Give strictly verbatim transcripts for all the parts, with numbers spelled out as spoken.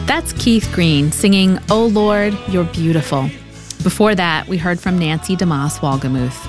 That's Keith Green singing, "Oh Lord, You're Beautiful." Before that, we heard from Nancy DeMoss Wolgemuth.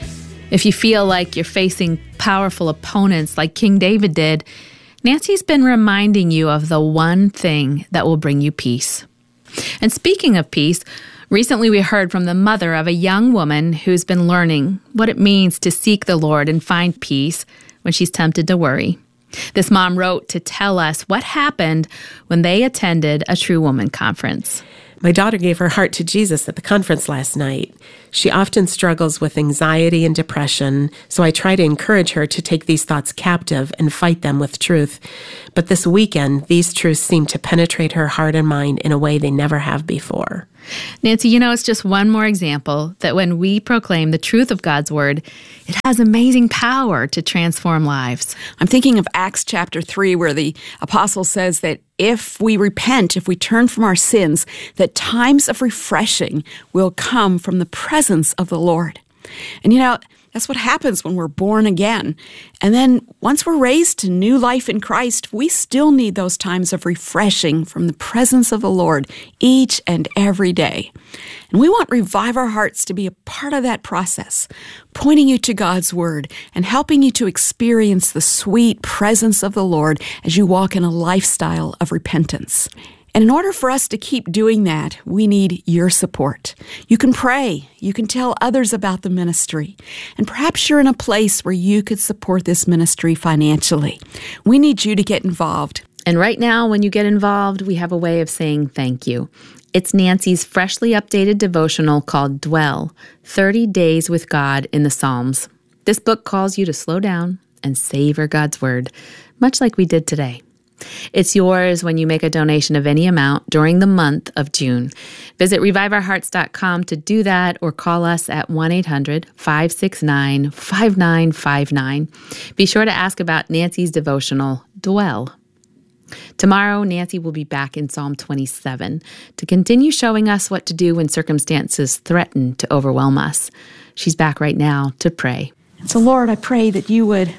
If you feel like you're facing powerful opponents like King David did, Nancy's been reminding you of the one thing that will bring you peace. And speaking of peace, recently we heard from the mother of a young woman who's been learning what it means to seek the Lord and find peace when she's tempted to worry. This mom wrote to tell us what happened when they attended a True Woman conference. My daughter gave her heart to Jesus at the conference last night. She often struggles with anxiety and depression, so I try to encourage her to take these thoughts captive and fight them with truth. But this weekend, these truths seem to penetrate her heart and mind in a way they never have before. Nancy, you know, it's just one more example that when we proclaim the truth of God's Word, it has amazing power to transform lives. I'm thinking of Acts chapter three, where the apostle says that if we repent, if we turn from our sins, that times of refreshing will come from the presence of the Lord. And you know, that's what happens when we're born again. And then once we're raised to new life in Christ, we still need those times of refreshing from the presence of the Lord each and every day. And we want Revive Our Hearts to be a part of that process, pointing you to God's Word and helping you to experience the sweet presence of the Lord as you walk in a lifestyle of repentance. And in order for us to keep doing that, we need your support. You can pray. You can tell others about the ministry. And perhaps you're in a place where you could support this ministry financially. We need you to get involved. And right now, when you get involved, we have a way of saying thank you. It's Nancy's freshly updated devotional called Dwell, thirty Days with God in the Psalms. This book calls you to slow down and savor God's Word, much like we did today. It's yours when you make a donation of any amount during the month of June. Visit revive our hearts dot com to do that or call us at one eight hundred five six nine five nine five nine. Be sure to ask about Nancy's devotional, Dwell. Tomorrow, Nancy will be back in Psalm twenty-seven to continue showing us what to do when circumstances threaten to overwhelm us. She's back right now to pray. So, Lord, I pray that you would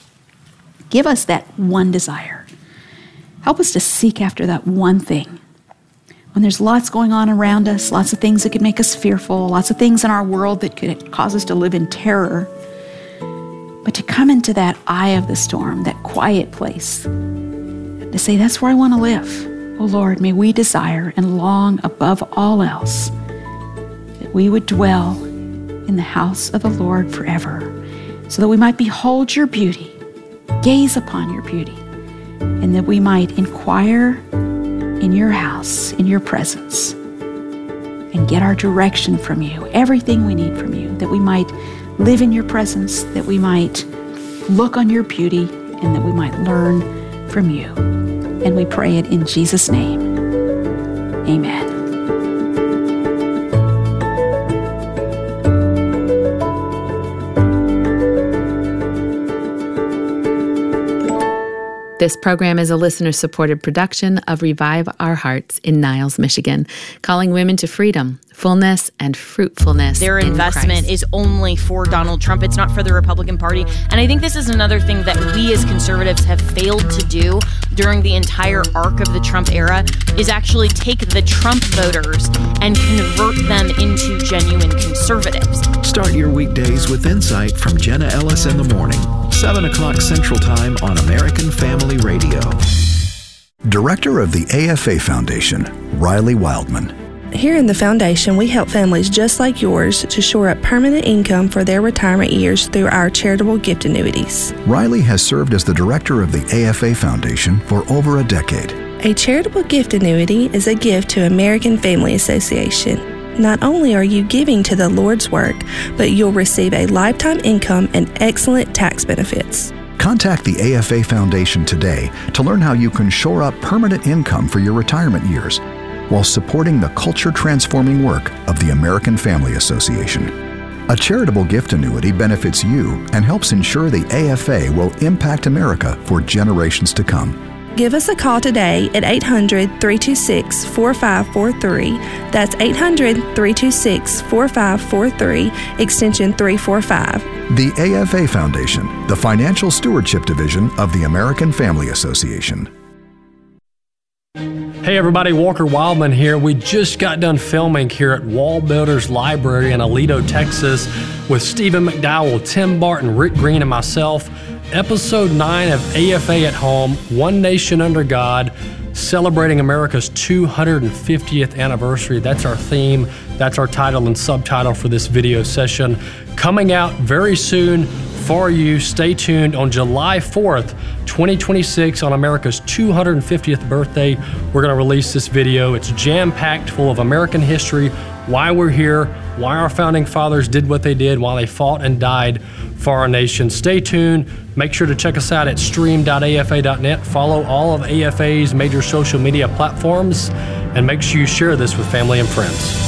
give us that one desire. Help us to seek after that one thing. When there's lots going on around us, lots of things that could make us fearful, lots of things in our world that could cause us to live in terror, but to come into that eye of the storm, that quiet place, to say, that's where I want to live. Oh Lord, may we desire and long above all else that we would dwell in the house of the Lord forever, so that we might behold your beauty, gaze upon your beauty, and that we might inquire in your house, in your presence, and get our direction from you, everything we need from you, that we might live in your presence, that we might look on your beauty, and that we might learn from you. And we pray it in Jesus' name. Amen. This program is a listener-supported production of Revive Our Hearts in Niles, Michigan, calling women to freedom, fullness, and fruitfulness. Their investment Christ. is only for Donald Trump. It's not for the Republican Party. And I think this is another thing that we as conservatives have failed to do during the entire arc of the Trump era, is actually take the Trump voters and convert them into genuine conservatives. Start your weekdays with insight from Jenna Ellis in the morning, seven o'clock Central Time on American Family Radio. Director of the A F A Foundation, Riley Wildman. Here in the Foundation, we help families just like yours to shore up permanent income for their retirement years through our charitable gift annuities. Riley has served as the director of the A F A Foundation for over a decade. A charitable gift annuity is a gift to American Family Association. Not only are you giving to the Lord's work, but you'll receive a lifetime income and excellent tax benefits. Contact the A F A Foundation today to learn how you can shore up permanent income for your retirement years while supporting the culture-transforming work of the American Family Association. A charitable gift annuity benefits you and helps ensure the A F A will impact America for generations to come. Give us a call today at eight hundred, three two six, four five four three. That's eight hundred, three two six, four five four three, extension three four five. The A F A Foundation, the Financial Stewardship Division of the American Family Association. Hey everybody, Walker Wildman here. We just got done filming here at Wall Builders Library in Aledo, Texas with Stephen McDowell, Tim Barton, Rick Green, and myself. Episode nine of A F A at Home, One Nation Under God, celebrating America's two hundred fiftieth anniversary. That's our theme. That's our title and subtitle for this video session. Coming out very soon for you. Stay tuned on July fourth, twenty twenty-six, on America's two hundred fiftieth birthday. We're going to release this video. It's jam-packed full of American history, why we're here, why our founding fathers did what they did, why they fought and died for our nation. Stay tuned. Make sure to check us out at stream dot A F A dot net. Follow all of A F A's major social media platforms, and make sure you share this with family and friends.